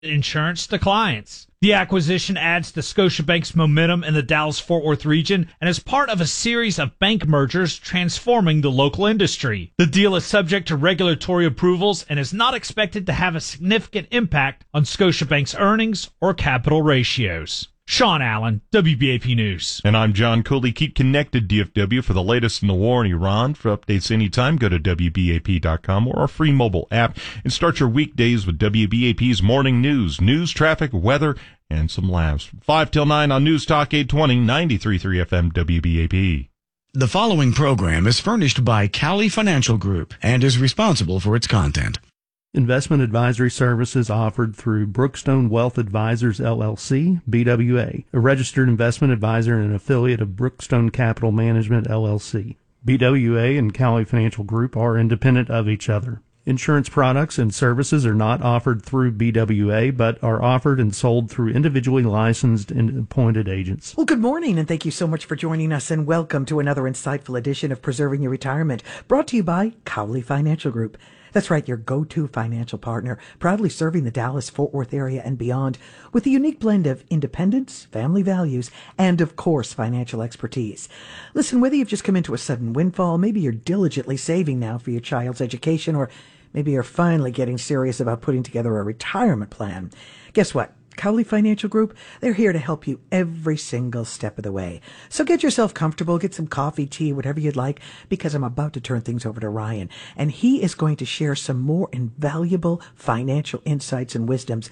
insurance to clients. The acquisition adds to Scotiabank's momentum in the Dallas-Fort Worth region and is part of a series of bank mergers transforming the local industry. The deal is subject to regulatory approvals and is not expected to have a significant impact on Scotiabank's earnings or capital ratios. Sean Allen, WBAP News. And I'm John Cooley. Keep connected, DFW, for the latest in the war in Iran. For updates anytime, go to WBAP.com or our free mobile app and start your weekdays with WBAP's morning news, traffic, weather, and some laughs. 5 till 9 on News Talk 820, 93.3 FM WBAP. The following program is furnished by Cowley Financial Group and is responsible for its content. Investment advisory services offered through Brookstone Wealth Advisors, LLC, BWA, a registered investment advisor and an affiliate of Brookstone Capital Management, LLC. BWA and Cowley Financial Group are independent of each other. Insurance products and services are not offered through BWA, but are offered and sold through individually licensed and appointed agents. Well, good morning, and thank you so much for joining us, and welcome to another insightful edition of Preserving Your Retirement, brought to you by Cowley Financial Group. That's right, your go-to financial partner, proudly serving the Dallas-Fort Worth area and beyond with a unique blend of independence, family values, and, of course, financial expertise. Listen, whether you've just come into a sudden windfall, maybe you're diligently saving now for your child's education, or maybe you're finally getting serious about putting together a retirement plan, guess what? Cowley Financial Group, they're here to help you every single step of the way. So get yourself comfortable, get some coffee, tea, whatever you'd like, because I'm about to turn things over to Ryan, and he is going to share some more invaluable financial insights and wisdom,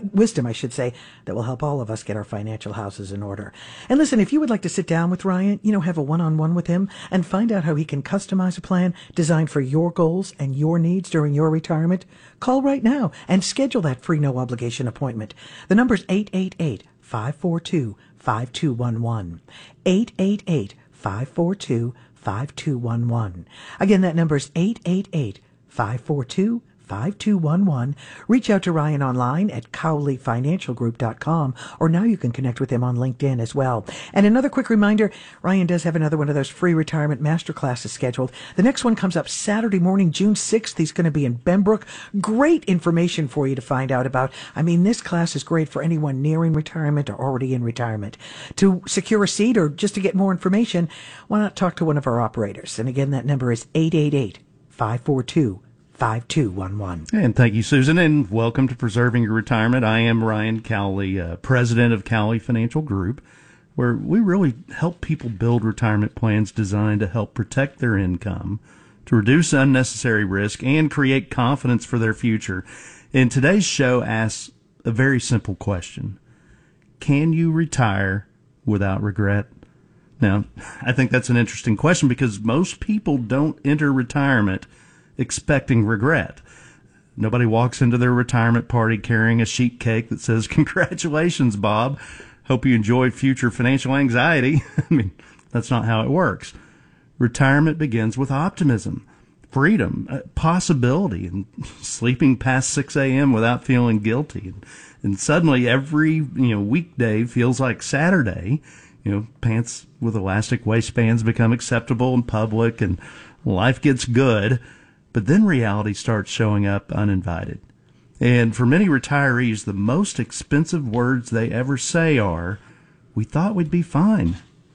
I should say, that will help all of us get our financial houses in order. And listen, if you would like to sit down with Ryan, have a one-on-one with him and find out how he can customize a plan designed for your goals and your needs during your retirement, call right now and schedule that free no-obligation appointment. The number's 888-542-5211. 888-542-5211. Again, that number's 888-542-5211. 5211. Reach out to Ryan online at cowleyfinancialgroup.com, or now you can connect with him on LinkedIn as well. And another quick reminder, Ryan does have another one of those free retirement masterclasses scheduled. The next one comes up Saturday morning, June 6th. He's going to be in Benbrook. Great information for you to find out about. I mean, this class is great for anyone nearing retirement or already in retirement. To secure a seat or just to get more information, why not talk to one of our operators? And again, that number is 888-542-5211. And thank you, Susan, and welcome to Preserving Your Retirement. I am Ryan Cowley, president of Cowley Financial Group, where we really help people build retirement plans designed to help protect their income, to reduce unnecessary risk, and create confidence for their future. And today's show asks a very simple question. Can you retire without regret? Now, I think that's an interesting question because most people don't enter retirement expecting regret. Nobody walks into their retirement party carrying a sheet cake that says, "Congratulations, Bob. Hope you enjoy future financial anxiety." I mean, that's not how it works. Retirement begins with optimism, freedom, possibility, and sleeping past 6 a.m. without feeling guilty. And suddenly every, weekday feels like Saturday. Pants with elastic waistbands become acceptable in public and life gets good. But then reality starts showing up uninvited. And for many retirees, the most expensive words they ever say are, "We thought we'd be fine."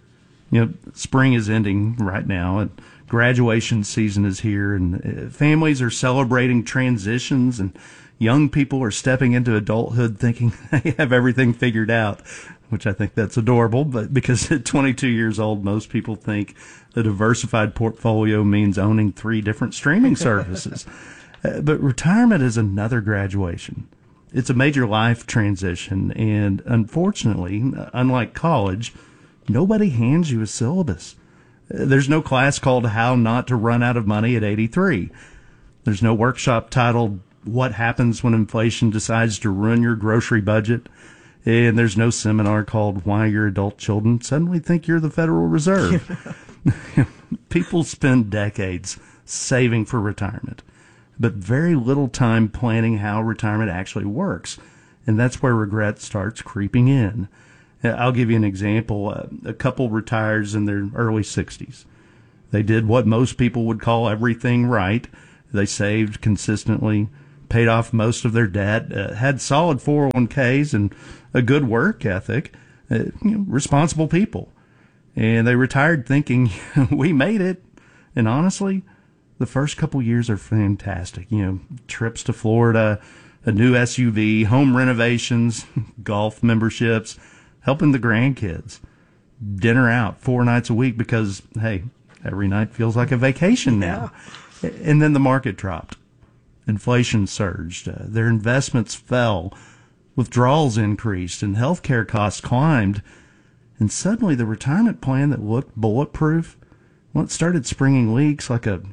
Spring is ending right now, and graduation season is here, and families are celebrating transitions, and young people are stepping into adulthood thinking they have everything figured out, which I think that's adorable, but because at 22 years old, most people think a diversified portfolio means owning 3 different streaming services. But retirement is another graduation. It's a major life transition, and unfortunately, unlike college, nobody hands you a syllabus. There's no class called How Not to Run Out of Money at 83. There's no workshop titled What Happens When Inflation Decides to Ruin Your Grocery Budget. And there's no seminar called Why Your Adult Children Suddenly Think You're the Federal Reserve. People spend decades saving for retirement, but very little time planning how retirement actually works. And that's where regret starts creeping in. I'll give you an example. A couple retires in their early 60s. They did what most people would call everything right. They saved consistently, paid off most of their debt, had solid 401ks and a good work ethic, responsible people. And they retired thinking, we made it. And honestly, the first couple years are fantastic. Trips to Florida, a new SUV, home renovations, golf memberships, helping the grandkids, dinner out 4 nights a week because, hey, every night feels like a vacation now. Yeah. And then the market dropped. Inflation surged. Their investments fell. Withdrawals increased and healthcare costs climbed. And suddenly the retirement plan that looked bulletproof, well, it started springing leaks like a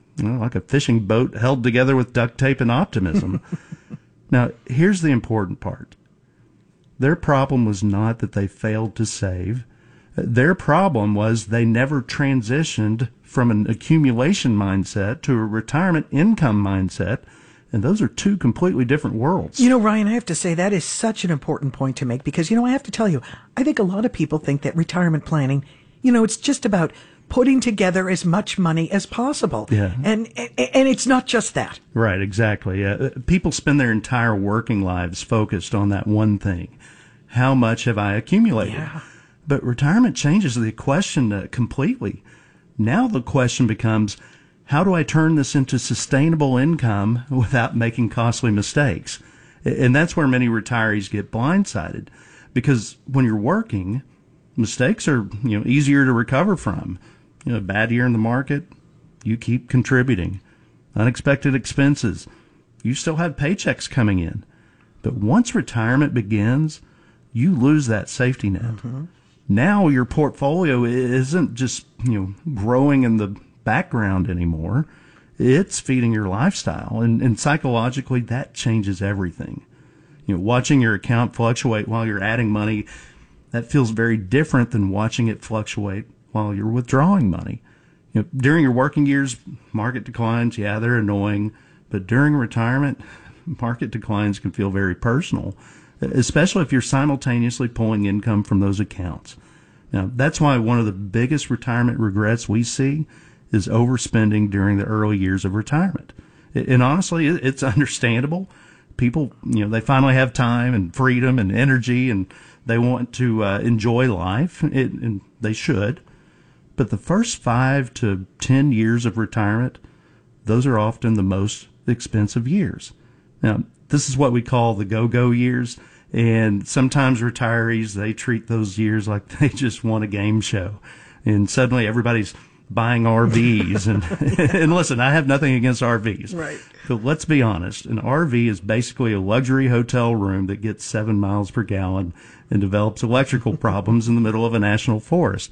fishing boat held together with duct tape and optimism. Now, here's the important part. Their problem was not that they failed to save. Their problem was they never transitioned from an accumulation mindset to a retirement income mindset. And those are two completely different worlds. Ryan, I have to say that is such an important point to make because, I have to tell you, I think a lot of people think that retirement planning, it's just about putting together as much money as possible. Yeah. And it's not just that. Right, exactly. People spend their entire working lives focused on that one thing. How much have I accumulated? Yeah. But retirement changes the question completely. Now the question becomes, how do I turn this into sustainable income without making costly mistakes? And that's where many retirees get blindsided. Because when you're working, mistakes are easier to recover from. A bad year in the market, you keep contributing. Unexpected expenses, you still have paychecks coming in. But once retirement begins, you lose that safety net. Mm-hmm. Now your portfolio isn't just growing in the background anymore. It's feeding your lifestyle. And psychologically, that changes everything. Watching your account fluctuate while you're adding money, that feels very different than watching it fluctuate while you're withdrawing money. During your working years, market declines, they're annoying. But during retirement, market declines can feel very personal, especially if you're simultaneously pulling income from those accounts. Now, that's why one of the biggest retirement regrets we see is overspending during the early years of retirement. And honestly, it's understandable. People, they finally have time and freedom and energy, and they want to enjoy life, and they should. But the first 5 to 10 years of retirement, those are often the most expensive years. Now, this is what we call the go-go years, and sometimes retirees, they treat those years like they just won a game show, and suddenly everybody's buying RVs. And listen, I have nothing against RVs. Right. But let's be honest, an RV is basically a luxury hotel room that gets 7 miles per gallon and develops electrical problems in the middle of a national forest.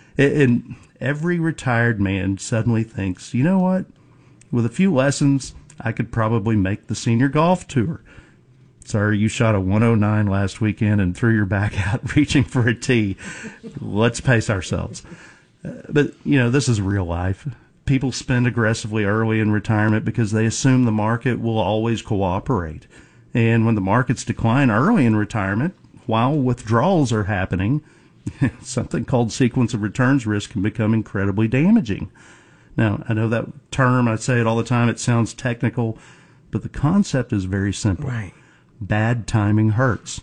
And every retired man suddenly thinks, you know what? With a few lessons, I could probably make the senior golf tour. Sorry, you shot a 109 last weekend and threw your back out reaching for a tee. Let's pace ourselves. But, this is real life. People spend aggressively early in retirement because they assume the market will always cooperate. And when the markets decline early in retirement, while withdrawals are happening, something called sequence of returns risk can become incredibly damaging. Now, I know that term, I say it all the time, it sounds technical, but the concept is very simple. Right. Bad timing hurts.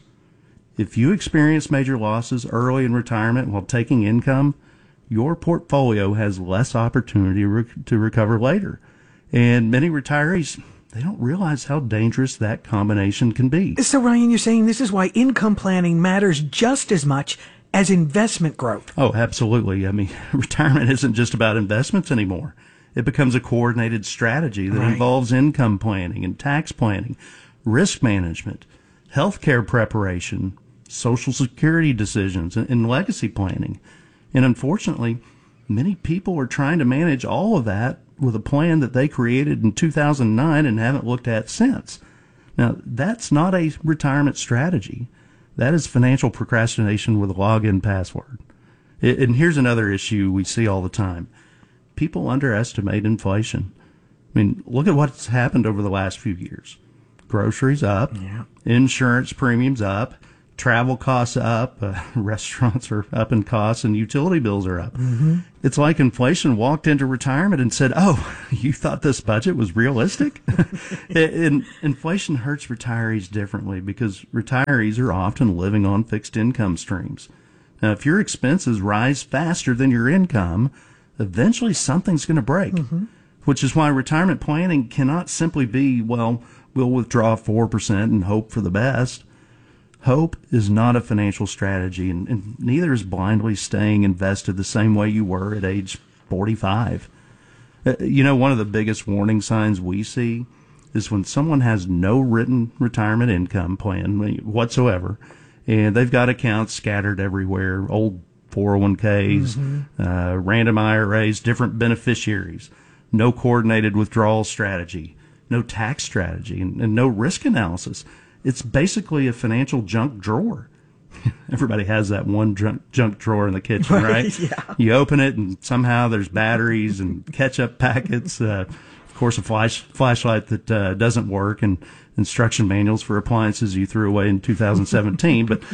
If you experience major losses early in retirement while taking income, your portfolio has less opportunity to recover later. And many retirees, they don't realize how dangerous that combination can be. So, Ryan, you're saying this is why income planning matters just as much as investment growth. Oh, absolutely. I mean, retirement isn't just about investments anymore. It becomes a coordinated strategy that involves income planning and tax planning, risk management, healthcare preparation, Social Security decisions, and legacy planning. And unfortunately, many people are trying to manage all of that with a plan that they created in 2009 and haven't looked at since. Now, that's not a retirement strategy. That is financial procrastination with a login password. And here's another issue we see all the time. People underestimate inflation. I mean, look at what's happened over the last few years. Groceries up, insurance premiums up, travel costs up, restaurants are up in costs, and utility bills are up. Mm-hmm. It's like inflation walked into retirement and said, "Oh, you thought this budget was realistic?" And inflation hurts retirees differently because retirees are often living on fixed income streams. Now, if your expenses rise faster than your income, eventually something's going to break, which is why retirement planning cannot simply be, well, we'll withdraw 4% and hope for the best. Hope is not a financial strategy, and neither is blindly staying invested the same way you were at age 45. One of the biggest warning signs we see is when someone has no written retirement income plan whatsoever, and they've got accounts scattered everywhere, old 401ks, random IRAs, different beneficiaries, no coordinated withdrawal strategy, no tax strategy, and no risk analysis. It's basically a financial junk drawer. Everybody has that one junk drawer in the kitchen, right? Yeah. You open it, and somehow there's batteries and ketchup packets, of course, a flashlight that doesn't work, and instruction manuals for appliances you threw away in 2017. But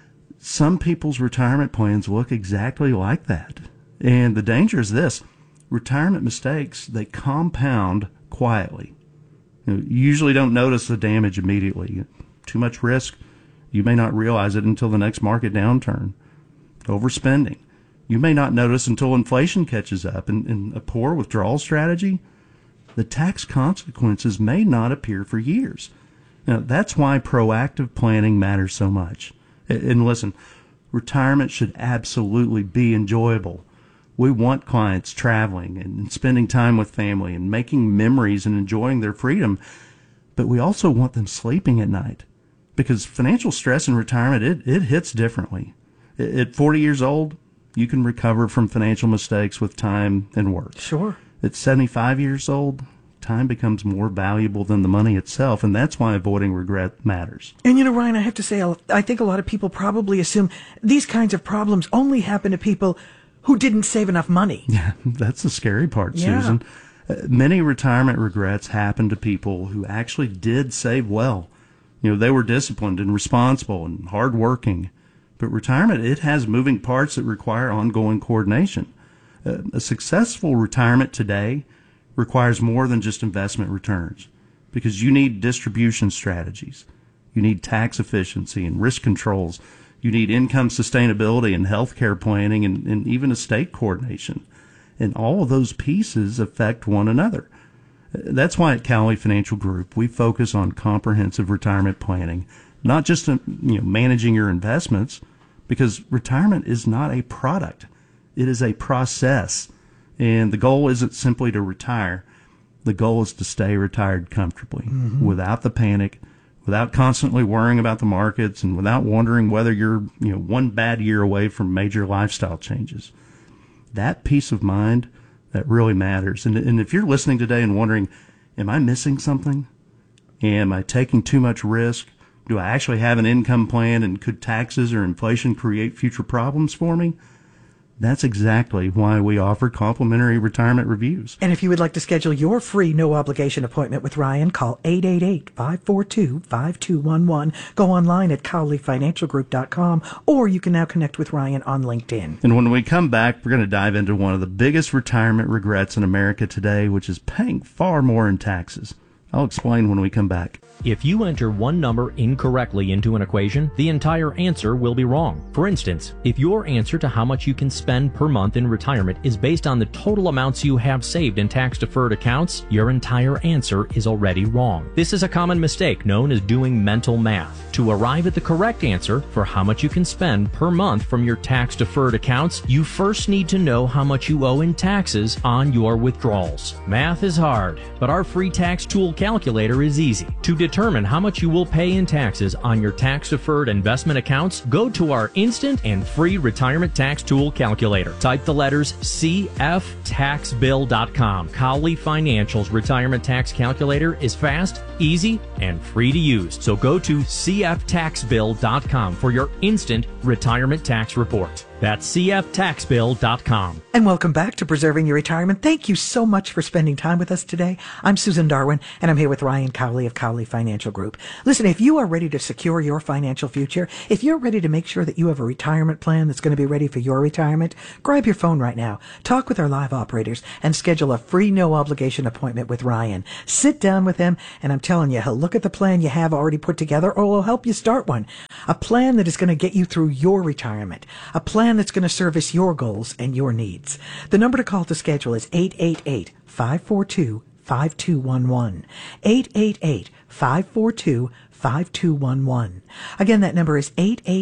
some people's retirement plans look exactly like that. And the danger is this. Retirement mistakes, they compound quietly. You usually don't notice the damage immediately. Too much risk, you may not realize it until the next market downturn. Overspending, you may not notice until inflation catches up. And a poor withdrawal strategy, the tax consequences may not appear for years. Now, that's why proactive planning matters so much. And listen, retirement should absolutely be enjoyable. We want clients traveling and spending time with family and making memories and enjoying their freedom, but we also want them sleeping at night, because financial stress in retirement, it hits differently. At 40 years old, you can recover from financial mistakes with time and work. Sure. At 75 years old, time becomes more valuable than the money itself, and that's why avoiding regret matters. And Ryan, I have to say, I think a lot of people probably assume these kinds of problems only happen to people who didn't save enough money. Yeah, that's the scary part, Yeah. Susan. Many retirement regrets happen to people who actually did save well. They were disciplined and responsible and hardworking. But retirement, it has moving parts that require ongoing coordination. A successful retirement today requires more than just investment returns, because you need distribution strategies. You need tax efficiency and risk controls. You need income sustainability and healthcare planning and even estate coordination. And all of those pieces affect one another. That's why at Cowley Financial Group, we focus on comprehensive retirement planning, not just managing your investments, because retirement is not a product. It is a process. And the goal isn't simply to retire. The goal is to stay retired comfortably, without the panic, without constantly worrying about the markets, and without wondering whether you're one bad year away from major lifestyle changes. That peace of mind, that really matters. And if you're listening today and wondering, am I missing something? Am I taking too much risk? Do I actually have an income plan, and could taxes or inflation create future problems for me? That's exactly why we offer complimentary retirement reviews. And if you would like to schedule your free no-obligation appointment with Ryan, call 888-542-5211. Go online at cowleyfinancialgroup.com, or you can now connect with Ryan on LinkedIn. And when we come back, we're going to dive into one of the biggest retirement regrets in America today, which is paying far more in taxes. I'll explain when we come back. If you enter one number incorrectly into an equation, the entire answer will be wrong. For instance, if your answer to how much you can spend per month in retirement is based on the total amounts you have saved in tax-deferred accounts, your entire answer is already wrong. This is a common mistake known as doing mental math. To arrive at the correct answer for how much you can spend per month from your tax-deferred accounts, you first need to know how much you owe in taxes on your withdrawals. Math is hard, but our free tax tool calculator is easy. To determine how much you will pay in taxes on your tax-deferred investment accounts, go to our instant and free retirement tax tool calculator. Type the letters cftaxbill.com. Cowley Financial's retirement tax calculator is fast, easy, and free to use. So go to cftaxbill.com for your instant retirement tax report. That's cftaxbill.com. And welcome back to Preserving Your Retirement. Thank you so much for spending time with us today. I'm Susan Darwin, and I'm here with Ryan Cowley of Cowley Financial Group. Listen, if you are ready to secure your financial future, if you're ready to make sure that you have a retirement plan that's going to be ready for your retirement, grab your phone right now, talk with our live operators, and schedule a free no-obligation appointment with Ryan. Sit down with him, and I'm telling you, he'll look at the plan you have already put together, or he'll help you start one. A plan that is going to get you through your retirement. A plan that's going to service your goals and your needs. The number to call to schedule is 888-542-5211. 888-542-5211. Again, that number is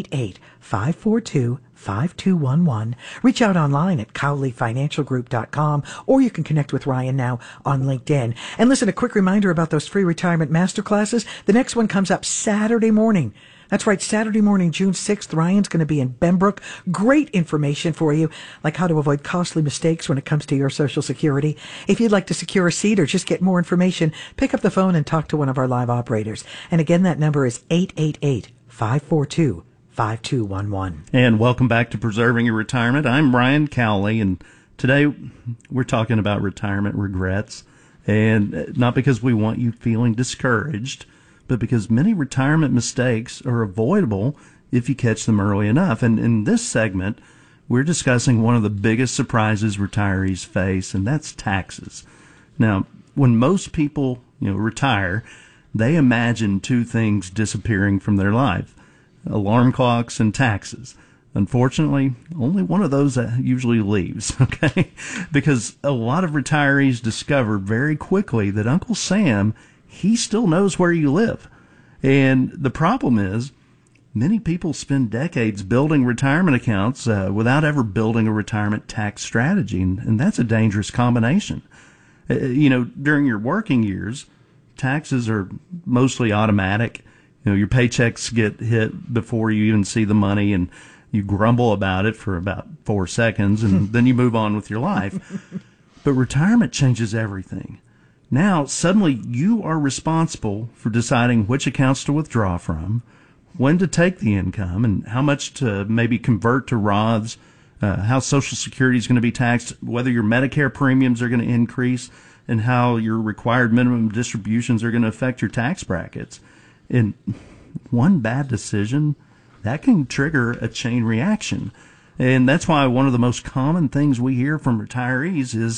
888-542-5211. Reach out online at cowleyfinancialgroup.com, or you can connect with Ryan now on LinkedIn. And listen, a quick reminder about those free retirement masterclasses. The next one comes up Saturday morning. That's right, Saturday morning, June 6th, Ryan's going to be in Benbrook. Great information for you, like how to avoid costly mistakes when it comes to your Social Security. If you'd like to secure a seat or just get more information, pick up the phone and talk to one of our live operators. And again, that number is 888-542-5211. And welcome back to Preserving Your Retirement. I'm Ryan Cowley, and today we're talking about retirement regrets. And not because we want you feeling discouraged, but because many retirement mistakes are avoidable if you catch them early enough. And in this segment, we're discussing one of the biggest surprises retirees face, and that's taxes. Now, when most people, retire, they imagine two things disappearing from their life: alarm clocks and taxes. Unfortunately, only one of those usually leaves, okay? Because a lot of retirees discover very quickly that Uncle Sam, he still knows where you live. And the problem is, many people spend decades building retirement accounts without ever building a retirement tax strategy, and that's a dangerous combination. During your working years, taxes are mostly automatic. Your paychecks get hit before you even see the money, and you grumble about it for about 4 seconds, and then you move on with your life. But retirement changes everything. Now, suddenly, you are responsible for deciding which accounts to withdraw from, when to take the income, and how much to maybe convert to Roths, how Social Security is going to be taxed, whether your Medicare premiums are going to increase, and how your required minimum distributions are going to affect your tax brackets. And one bad decision, that can trigger a chain reaction. And that's why one of the most common things we hear from retirees is,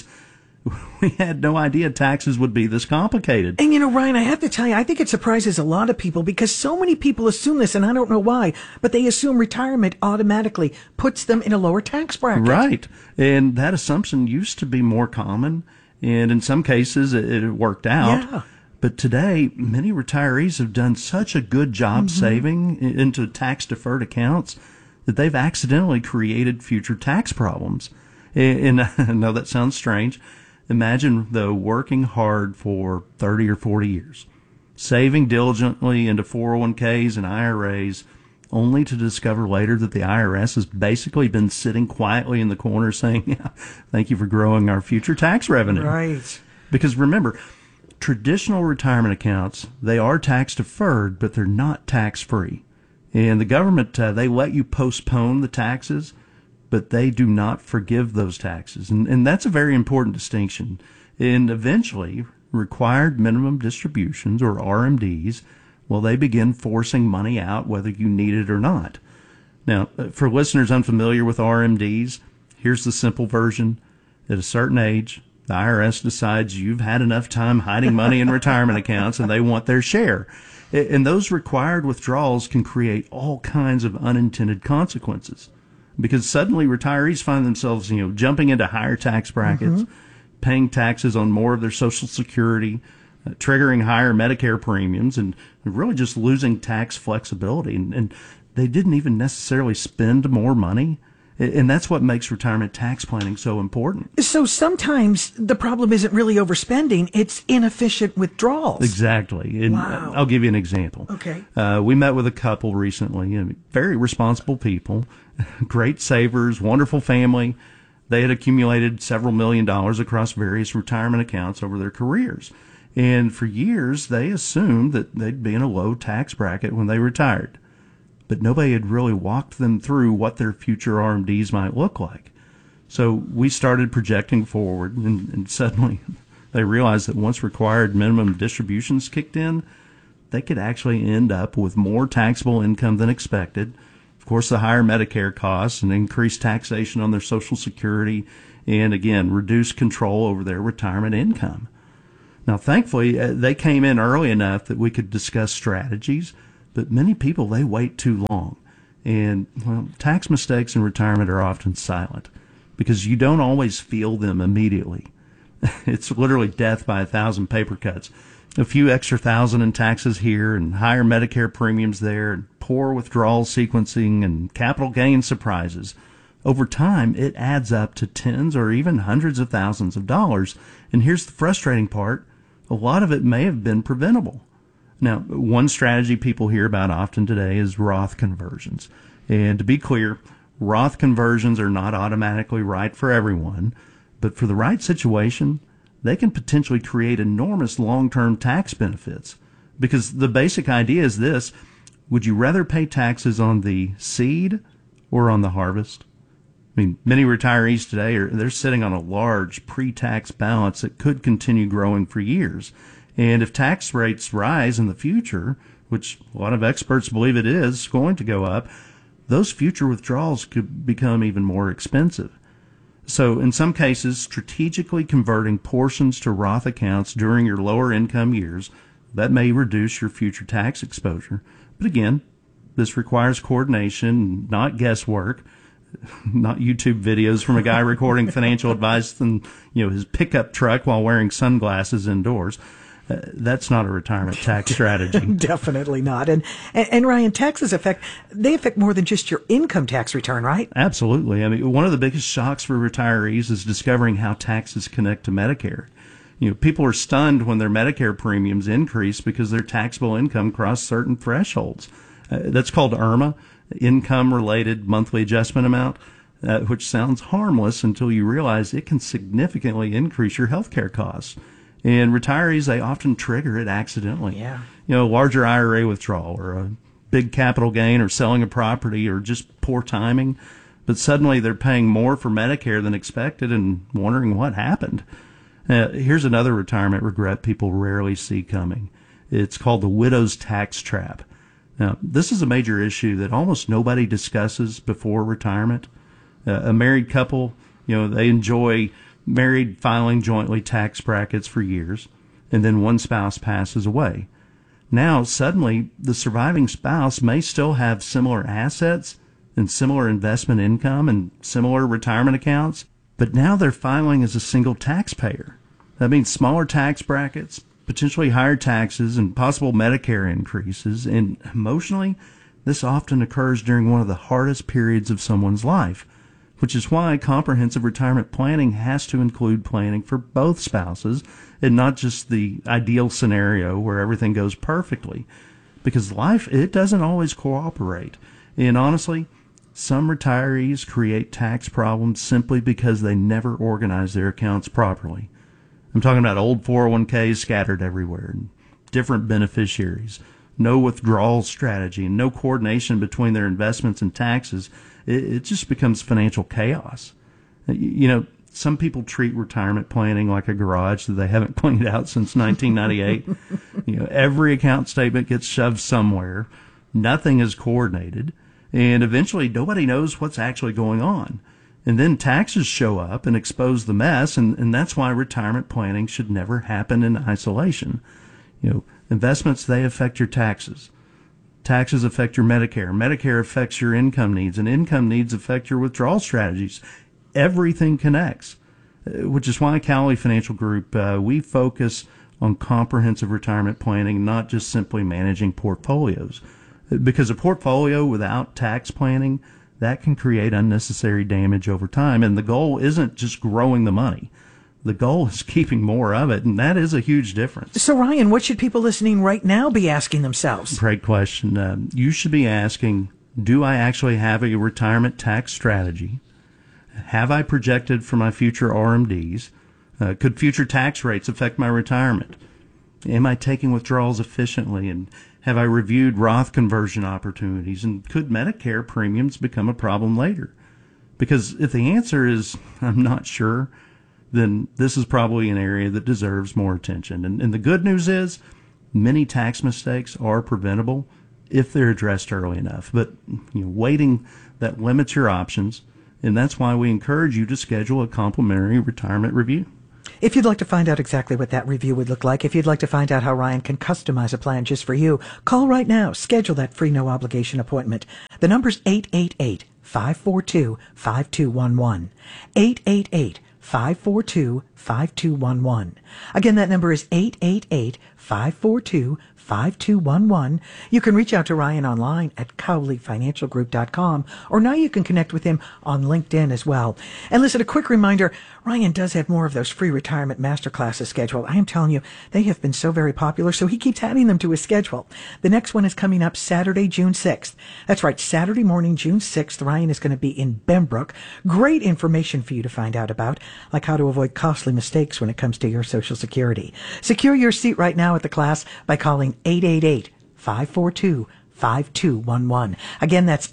we had no idea taxes would be this complicated. And Ryan, I have to tell you, I think it surprises a lot of people because so many people assume this, and I don't know why, but they assume retirement automatically puts them in a lower tax bracket. Right. And that assumption used to be more common, and in some cases it worked out. Yeah. But today, many retirees have done such a good job saving into tax-deferred accounts that they've accidentally created future tax problems. And I know that sounds strange. Imagine, though, working hard for 30 or 40 years, saving diligently into 401ks and IRAs, only to discover later that the IRS has basically been sitting quietly in the corner saying, yeah, thank you for growing our future tax revenue. Right. Because remember, traditional retirement accounts, they are tax deferred, but they're not tax free. And the government, they let you postpone the taxes, but they do not forgive those taxes. And that's a very important distinction. And eventually, required minimum distributions, or RMDs, well, they begin forcing money out whether you need it or not. Now, for listeners unfamiliar with RMDs, here's the simple version. At a certain age, the IRS decides you've had enough time hiding money in retirement accounts and they want their share. And those required withdrawals can create all kinds of unintended consequences. Because suddenly retirees find themselves, jumping into higher tax brackets, paying taxes on more of their Social Security, triggering higher Medicare premiums, and really just losing tax flexibility. And they didn't even necessarily spend more money. And that's what makes retirement tax planning so important. So sometimes the problem isn't really overspending, it's inefficient withdrawals. Exactly. And wow. I'll give you an example. Okay. We met with a couple recently, very responsible people, great savers, wonderful family. They had accumulated several $1 million across various retirement accounts over their careers. And for years, they assumed that they'd be in a low tax bracket when they retired. but nobody had really walked them through what their future RMDs might look like. So we started projecting forward, and suddenly they realized that once required minimum distributions kicked in, they could actually end up with more taxable income than expected. Of course, the higher Medicare costs and increased taxation on their Social Security, and again, reduced control over their retirement income. Now, thankfully, they came in early enough that we could discuss strategies, but many people, they wait too long. And, well, tax mistakes in retirement are often silent because you don't always feel them immediately. It's literally death by 1,000 paper cuts. A few extra thousand in taxes here and higher Medicare premiums there and poor withdrawal sequencing and capital gain surprises. Over time, it adds up to tens or even hundreds of thousands of dollars. And here's the frustrating part. A lot of it may have been preventable. Now, one strategy people hear about often today is Roth conversions. And to be clear, Roth conversions are not automatically right for everyone, but for the right situation, they can potentially create enormous long-term tax benefits. Because the basic idea is this: would you rather pay taxes on the seed or on the harvest? I mean, many retirees today they're sitting on a large pre-tax balance that could continue growing for years. And if tax rates rise in the future, which a lot of experts believe it is going to go up, those future withdrawals could become even more expensive. So in some cases, strategically converting portions to Roth accounts during your lower income years, that may reduce your future tax exposure. But again, this requires coordination, not guesswork, not YouTube videos from a guy recording financial advice in his pickup truck while wearing sunglasses indoors. That's not a retirement tax strategy. Definitely not. And Ryan, taxes affect more than just your income tax return, right? Absolutely. I mean, one of the biggest shocks for retirees is discovering how taxes connect to Medicare. People are stunned when their Medicare premiums increase because their taxable income crossed certain thresholds. That's called IRMA, Income-Related Monthly Adjustment Amount, which sounds harmless until you realize it can significantly increase your health care costs. And retirees, they often trigger it accidentally. Yeah. A larger IRA withdrawal or a big capital gain or selling a property or just poor timing. But suddenly they're paying more for Medicare than expected and wondering what happened. Here's another retirement regret people rarely see coming. It's called the widow's tax trap. Now, this is a major issue that almost nobody discusses before retirement. A married couple, they enjoy married filing jointly tax brackets for years, and then one spouse passes away. Now, suddenly, the surviving spouse may still have similar assets and similar investment income and similar retirement accounts, but now they're filing as a single taxpayer. That means smaller tax brackets, potentially higher taxes, and possible Medicare increases. And emotionally, this often occurs during one of the hardest periods of someone's life, which is why comprehensive retirement planning has to include planning for both spouses and not just the ideal scenario where everything goes perfectly. Because life, it doesn't always cooperate. And honestly, some retirees create tax problems simply because they never organize their accounts properly. I'm talking about old 401ks scattered everywhere, and different beneficiaries, no withdrawal strategy, and no coordination between their investments and taxes. It just becomes financial chaos. Some people treat retirement planning like a garage that they haven't cleaned out since 1998. Every account statement gets shoved somewhere. Nothing is coordinated. And eventually nobody knows what's actually going on. And then taxes show up and expose the mess. And that's why retirement planning should never happen in isolation. Investments, they affect your taxes. Taxes affect your Medicare. Medicare affects your income needs, and income needs affect your withdrawal strategies. Everything connects, which is why Cowley Financial Group, we focus on comprehensive retirement planning, not just simply managing portfolios. Because a portfolio without tax planning, that can create unnecessary damage over time. And the goal isn't just growing the money. The goal is keeping more of it, and that is a huge difference. So, Ryan, what should people listening right now be asking themselves? Great question. You should be asking, do I actually have a retirement tax strategy? Have I projected for my future RMDs? Could future tax rates affect my retirement? Am I taking withdrawals efficiently? And Have I reviewed Roth conversion opportunities? And could Medicare premiums become a problem later? Because if the answer is, I'm not sure, then this is probably an area that deserves more attention. And the good news is, many tax mistakes are preventable if they're addressed early enough. But waiting, that limits your options, and that's why we encourage you to schedule a complimentary retirement review. If you'd like to find out exactly what that review would look like, if you'd like to find out how Ryan can customize a plan just for you, call right now. Schedule that free no-obligation appointment. The number's 888-542-5211. 888-542-5211. Again, that number is 888-542-5211. You can reach out to Ryan online at CowleyFinancialGroup.com, or now you can connect with him on LinkedIn as well. And listen, a quick reminder, Ryan does have more of those free retirement masterclasses scheduled. I am telling you, they have been so very popular, so he keeps adding them to his schedule. The next one is coming up Saturday, June 6th. That's right, Saturday morning, June 6th, Ryan is going to be in Benbrook. Great information for you to find out about, like how to avoid costly mistakes when it comes to your Social Security. Secure your seat right now at the class by calling 888-542-5211. Again, that's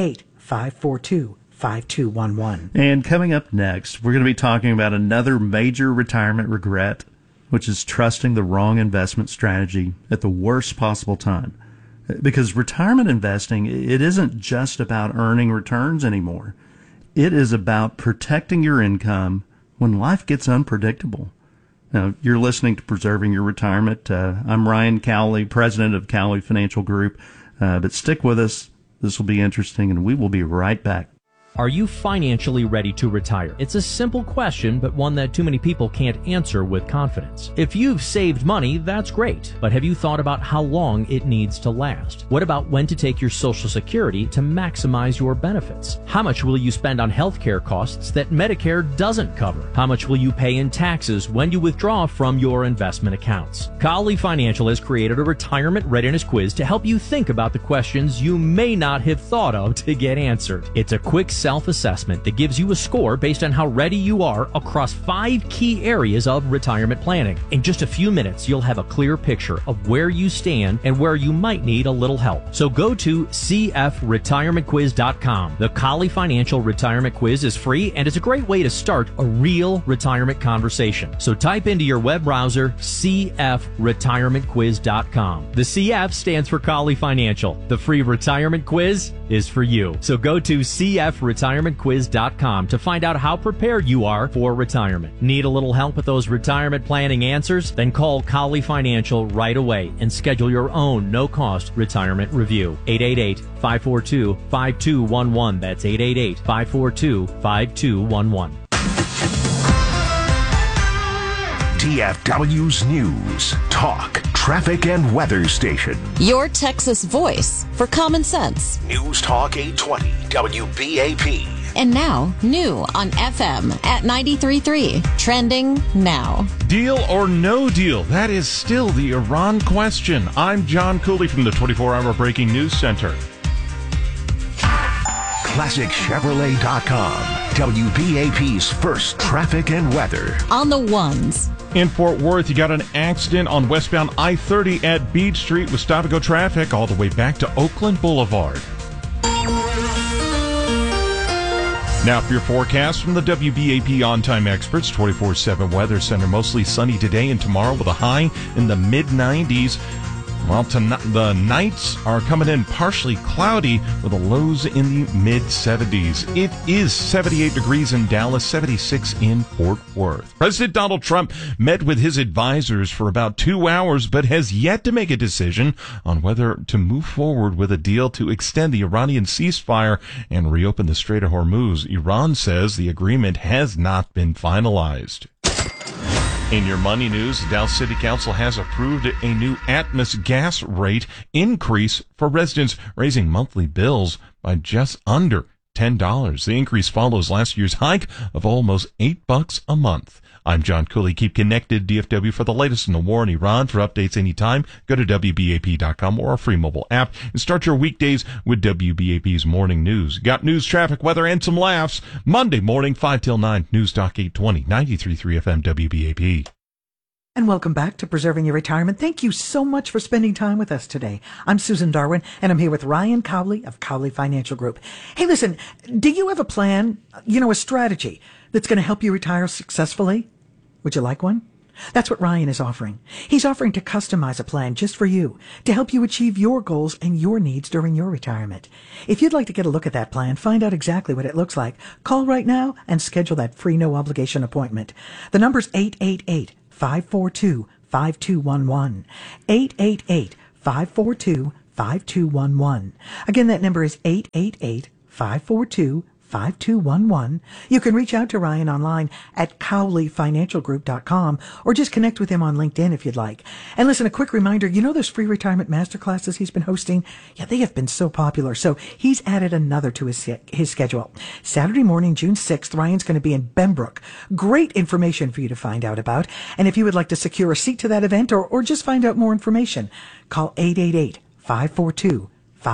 888-542-5211. And coming up next, we're going to be talking about another major retirement regret, which is trusting the wrong investment strategy at the worst possible time. Because retirement investing, it isn't just about earning returns anymore. It is about protecting your income when life gets unpredictable. Now, you're listening to Preserving Your Retirement. I'm Ryan Cowley, president of Cowley Financial Group. But stick with us. This will be interesting, and we will be right back. Are you financially ready to retire? It's a simple question, but one that too many people can't answer with confidence. If you've saved money, that's great, but have you thought about how long it needs to last? What about when to take your Social Security to maximize your benefits? How much will you spend on healthcare costs that Medicare doesn't cover? How much will you pay in taxes when you withdraw from your investment accounts? Cowley Financial has created a retirement readiness quiz to help you think about the questions you may not have thought of to get answered. It's a quick self-assessment that gives you a score based on how ready you are across 5 key areas of retirement planning. In just a few minutes, you'll have a clear picture of where you stand and where you might need a little help. So go to cfretirementquiz.com. The Cowley Financial Retirement Quiz is free, and it's a great way to start a real retirement conversation. So type into your web browser cfretirementquiz.com. The CF stands for Cowley Financial. The free retirement quiz is for you. So go to cfretirementquiz.com to find out how prepared you are for retirement. Need a little help with those retirement planning answers? Then call Cowley Financial right away and schedule your own no-cost retirement review. 888-542-5211. That's 888-542-5211. DFW's News, Talk, Traffic, and Weather Station. Your Texas voice for common sense. News Talk 820, WBAP. And now, new on FM at 93.3. Trending now. Deal or no deal? That is still the Iran question. I'm John Cooley from the 24-Hour Breaking News Center. ClassicChevrolet.com. WBAP's first traffic and weather. On the ones. In Fort Worth, you got an accident on westbound I-30 at Beach Street with stop-and-go traffic all the way back to Oakland Boulevard. Now for your forecast from the WBAP On-Time Experts 24/7 Weather Center. Mostly sunny today and tomorrow with a high in the mid-90s. Well, tonight, the nights are coming in partially cloudy with the lows in the mid-70s. It is 78 degrees in Dallas, 76 in Fort Worth. President Donald Trump met with his advisors for about 2 hours, but has yet to make a decision on whether to move forward with a deal to extend the Iranian ceasefire and reopen the Strait of Hormuz. Iran says the agreement has not been finalized. In your money news, the Dallas City Council has approved a new Atmos gas rate increase for residents, raising monthly bills by just under $10. The increase follows last year's hike of almost $8 a month. I'm John Cooley. Keep connected, DFW, for the latest in the war in Iran. For updates anytime, go to WBAP.com or our free mobile app and start your weekdays with WBAP's morning news. Got news, traffic, weather, and some laughs. Monday morning, 5 till 9, News Talk 820, 93.3 FM WBAP. And welcome back to Preserving Your Retirement. Thank you so much for spending time with us today. I'm Susan Darwin, and I'm here with Ryan Cowley of Cowley Financial Group. Hey, listen, do you have a plan, a strategy that's going to help you retire successfully? Would you like one? That's what Ryan is offering. He's offering to customize a plan just for you to help you achieve your goals and your needs during your retirement. If you'd like to get a look at that plan, find out exactly what it looks like, call right now and schedule that free no obligation appointment. The number's 888-542-5211. 888-542-5211. Again, that number is 888-542-5211. 5211. You can reach out to Ryan online at cowleyfinancialgroup.com or just connect with him on LinkedIn if you'd like. And listen, a quick reminder, those free retirement masterclasses he's been hosting? Yeah, they have been so popular. So he's added another to his schedule. Saturday morning, June 6th, Ryan's going to be in Benbrook. Great information for you to find out about. And if you would like to secure a seat to that event or just find out more information, call 888-542-5211.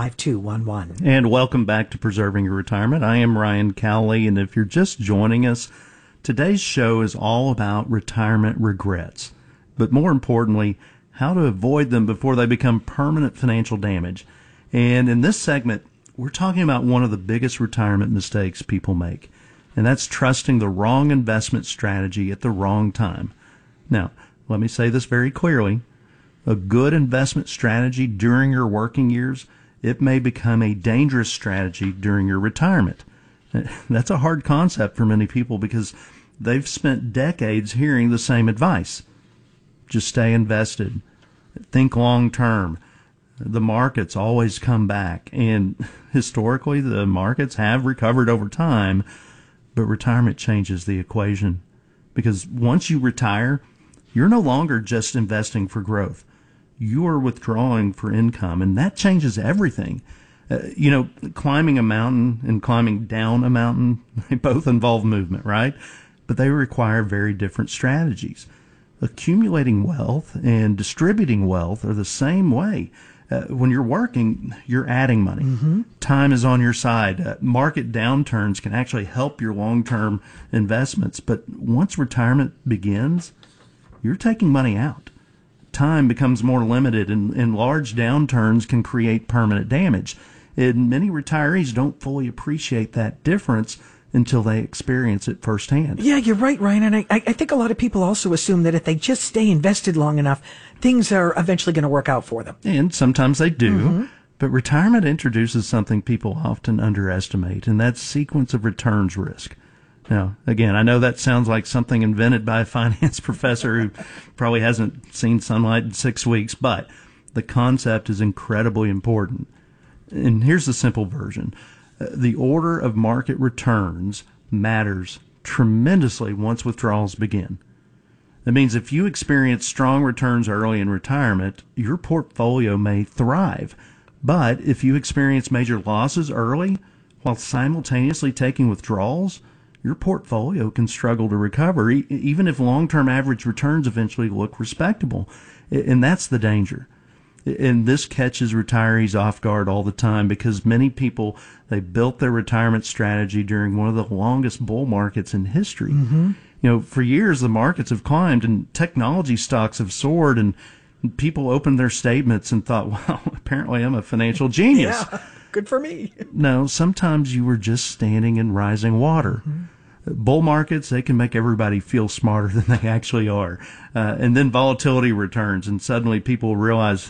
And welcome back to Preserving Your Retirement. I am Ryan Cowley, and if you're just joining us, today's show is all about retirement regrets, but more importantly, how to avoid them before they become permanent financial damage. And in this segment, we're talking about one of the biggest retirement mistakes people make, and that's trusting the wrong investment strategy at the wrong time. Now, let me say this very clearly. A good investment strategy during your working years, it may become a dangerous strategy during your retirement. That's a hard concept for many people because they've spent decades hearing the same advice. Just stay invested. Think long term. The markets always come back. And historically, the markets have recovered over time, but retirement changes the equation. Because once you retire, you're no longer just investing for growth. You are withdrawing for income, and that changes everything. Climbing a mountain and climbing down a mountain, they both involve movement, right? But they require very different strategies. Accumulating wealth and distributing wealth are the same way. When you're working, you're adding money. Mm-hmm. Time is on your side. Market downturns can actually help your long-term investments. But once retirement begins, you're taking money out. Time becomes more limited, and large downturns can create permanent damage. And many retirees don't fully appreciate that difference until they experience it firsthand. Yeah, you're right, Ryan. And I think a lot of people also assume that if they just stay invested long enough, things are eventually going to work out for them. And sometimes they do. Mm-hmm. But retirement introduces something people often underestimate, and that's sequence of returns risk. Now, again, I know that sounds like something invented by a finance professor who probably hasn't seen sunlight in 6 weeks, but the concept is incredibly important. And here's the simple version. The order of market returns matters tremendously once withdrawals begin. That means if you experience strong returns early in retirement, your portfolio may thrive. But if you experience major losses early while simultaneously taking withdrawals, your portfolio can struggle to recover, even if long-term average returns eventually look respectable. And that's the danger. And this catches retirees off guard all the time because many people, they built their retirement strategy during one of the longest bull markets in history. Mm-hmm. For years, the markets have climbed and technology stocks have soared, and people opened their statements and thought, well, apparently I'm a financial genius. Yeah, good for me. No, sometimes you were just standing in rising water. Mm-hmm. Bull markets, they can make everybody feel smarter than they actually are. And then volatility returns, and suddenly people realize,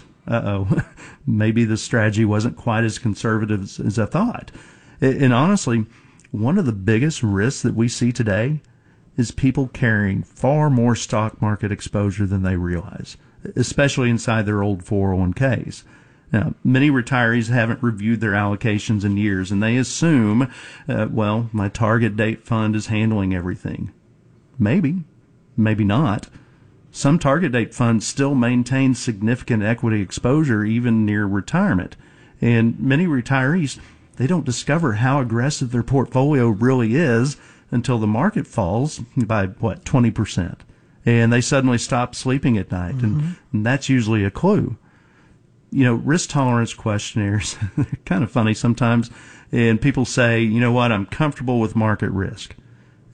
maybe the strategy wasn't quite as conservative as I thought. And honestly, one of the biggest risks that we see today is people carrying far more stock market exposure than they realize, especially inside their old 401ks. Now, many retirees haven't reviewed their allocations in years, and they assume, my target date fund is handling everything. Maybe not. Some target date funds still maintain significant equity exposure even near retirement. And many retirees, they don't discover how aggressive their portfolio really is until the market falls by, 20%. And they suddenly stop sleeping at night. Mm-hmm. And that's usually a clue. Risk tolerance questionnaires, they're kind of funny sometimes. And people say, I'm comfortable with market risk.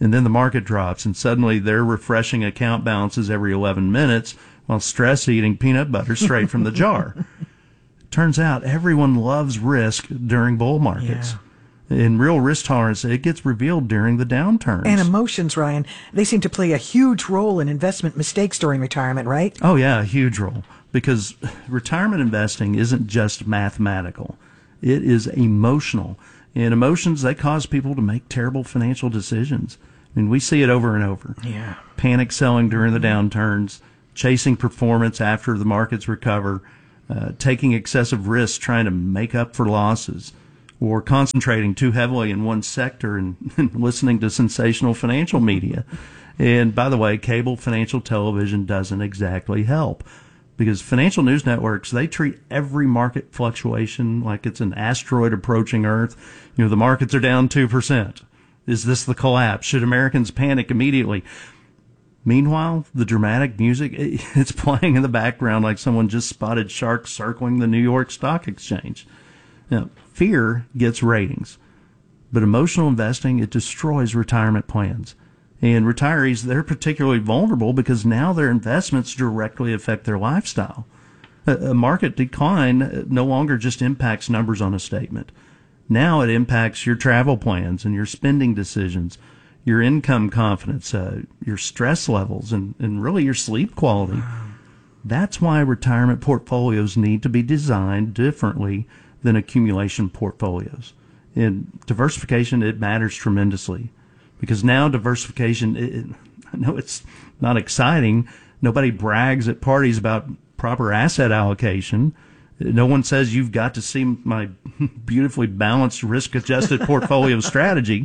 And then the market drops, and suddenly they're refreshing account balances every 11 minutes while stress eating peanut butter straight from the jar. Turns out everyone loves risk during bull markets. Yeah. In real risk tolerance, it gets revealed during the downturns. And emotions, Ryan, they seem to play a huge role in investment mistakes during retirement, right? Oh, yeah, a huge role. Because retirement investing isn't just mathematical. It is emotional. And emotions, they cause people to make terrible financial decisions. I mean, we see it over and over. Yeah. Panic selling during the downturns, chasing performance after the markets recover, taking excessive risks trying to make up for losses, or concentrating too heavily in one sector and listening to sensational financial media. And by the way, cable financial television doesn't exactly help, because financial news networks, they treat every market fluctuation like it's an asteroid approaching Earth. You know, the markets are down 2%. Is this the collapse? Should Americans panic immediately? Meanwhile, the dramatic music, it's playing in the background like someone just spotted sharks circling the New York Stock Exchange. Now, fear gets ratings, but emotional investing, it destroys retirement plans. And retirees, they're particularly vulnerable because now their investments directly affect their lifestyle. A market decline no longer just impacts numbers on a statement. Now it impacts your travel plans and your spending decisions, your income confidence, your stress levels, and really your sleep quality. That's why retirement portfolios need to be designed differently than accumulation portfolios. And diversification, it matters tremendously, because now diversification, I know it's not exciting. Nobody brags at parties about proper asset allocation. No one says you've got to see my beautifully balanced risk-adjusted portfolio strategy.